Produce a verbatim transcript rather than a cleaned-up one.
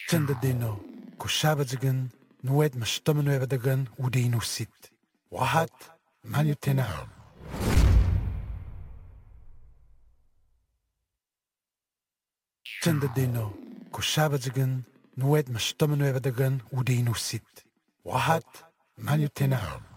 Tendedino, Kushabazagan, Nuet Mashtamanevadagan, Udinu sit. Wahat, Manutena. Tendedino, Kushabazagan, Nuet Mashtamanevadagan, Udinu sit. Wahat, Manutena.